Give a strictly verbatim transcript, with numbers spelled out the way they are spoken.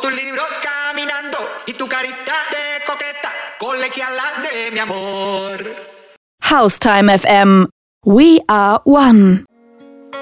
tus libros caminando y tu carita de coqueta, colegiala de mi amor. Haustime F M. We are one.